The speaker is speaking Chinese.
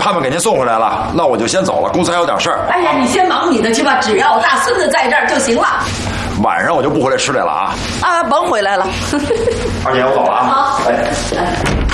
他们给您送回来了，那我就先走了，公司还有点事儿。 哎呀，你先忙你的去吧，只要大孙子在这儿就行了。 晚上我就不回来吃来了啊！ 啊，甭回来了。 二姐，我走了啊。 好， 哎。